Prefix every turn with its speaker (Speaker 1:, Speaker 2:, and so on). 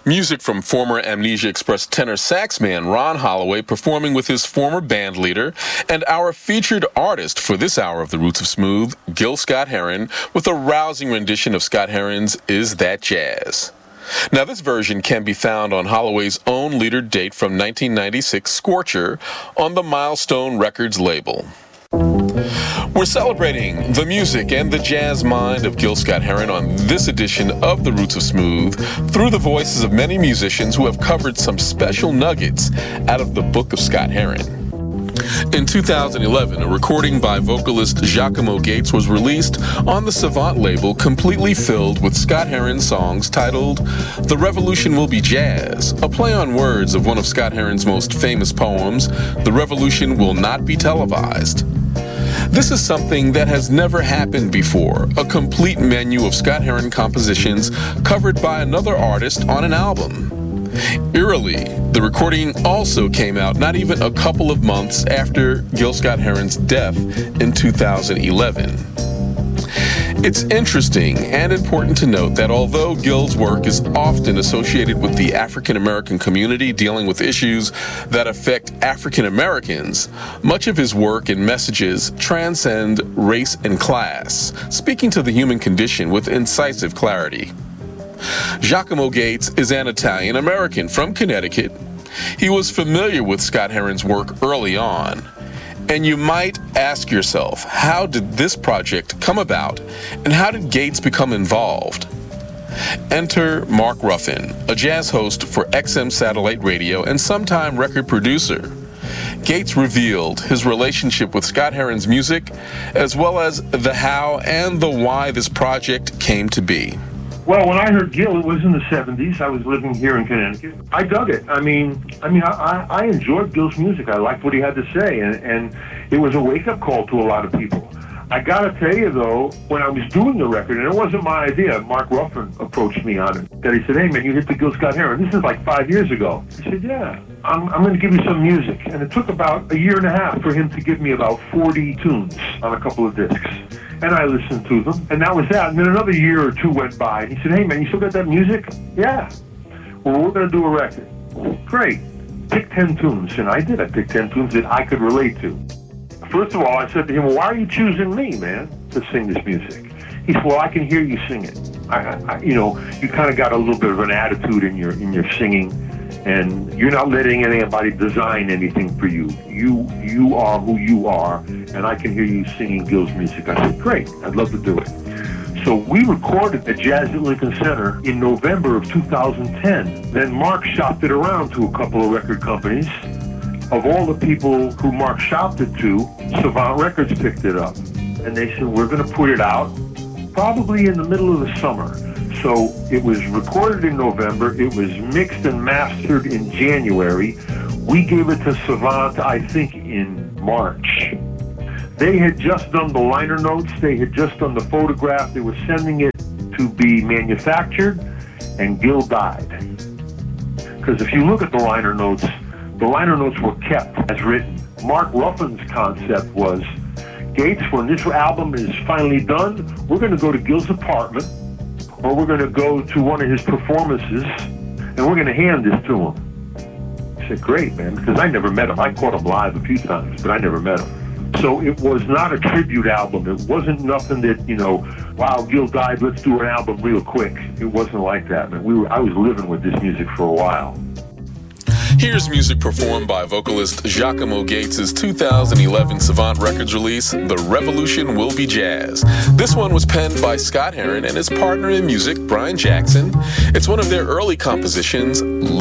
Speaker 1: Music from former Amnesia Express tenor saxman Ron Holloway performing with his former band leader, and our featured artist for this hour of The Roots of Smooth, Gil Scott-Heron, with a rousing rendition of Scott Heron's Is That Jazz? Now, this version can be found on Holloway's own leader date from 1996, Scorcher, on the Milestone Records label. We're celebrating the music and the jazz mind of Gil Scott-Heron on this edition of The Roots of Smooth through the voices of many musicians who have covered some special nuggets out of the Book of Scott-Heron. In 2011, a recording by vocalist Giacomo Gates was released on the Savant label, completely filled with Scott-Heron songs titled The Revolution Will Be Jazz, a play on words of one of Scott-Heron's most famous poems, The Revolution Will Not Be Televised. This is something that has never happened before, a complete menu of Scott-Heron compositions covered by another artist on an album. Eerily, the recording also came out not even a couple of months after Gil Scott-Heron's death in 2011. It's interesting and important to note that although Gil's work is often associated with the African American community dealing with issues that affect African Americans, much of his work and messages transcend race and class, speaking to the human condition with incisive clarity. Giacomo Gates is an Italian American from Connecticut. He was familiar with Scott-Heron's work early on. And you might ask yourself, how did this project come about, and how did Gates become involved? Enter Mark Ruffin, a jazz host for XM Satellite Radio and sometime record producer. Gates revealed his relationship with Scott-Heron's music, as well as the how and the why this project came to be.
Speaker 2: Well, when I heard Gil, it was in the 70s. I was living here in Connecticut. I dug it. I enjoyed Gil's music. I liked what he had to say, and it was a wake-up call to a lot of people. I got to tell you, though, when I was doing the record, and it wasn't my idea, Mark Ruffin approached me on it. That he said, hey, man, you hit the Gil Scott-Heron. This is like 5 years ago. I said, yeah, I'm going to give you some music. And it took about a year and a half for him to give me about 40 tunes on a couple of discs. And I listened to them, and that was that. And then another year or two went by, and he said, hey, man, you still got that music? Yeah. Well, we're going to do a record. Great. Pick 10 tunes. And I did. I picked 10 tunes that I could relate to. First of all, I said to him, well, why are you choosing me, man, to sing this music? He said, well, I can hear you sing it. You kind of got a little bit of an attitude in your singing, and you're not letting anybody design anything for you. You are who you are, and I can hear you singing Gil's music. I said, great, I'd love to do it. So we recorded at Jazz at Lincoln Center in November of 2010. Then Mark shopped it around to a couple of record companies. Of all the people who Mark shopped it to, Savant Records picked it up. And they said, we're going to put it out probably in the middle of the summer. So it was recorded in November. It was mixed and mastered in January. We gave it to Savant, I think, in March. They had just done the liner notes. They had just done the photograph. They were sending it to be manufactured, and Gil died. Because if you look at the liner notes were kept as written. Mark Ruffin's concept was, Gates, when this album is finally done, we're going to go to Gil's apartment, or we're going to go to one of his performances, and we're going to hand this to him. I said, great, man, because I never met him. I caught him live a few times, but I never met him. So it was not a tribute album. It wasn't nothing that, wow, Gil died, let's do an album real quick. It wasn't like that, man. I was living with this music for a while.
Speaker 1: Here's music performed by vocalist Giacomo Gates' 2011 Savant Records release, The Revolution Will Be Jazz. This one was penned by Scott-Heron and his partner in music, Brian Jackson. It's one of their early compositions,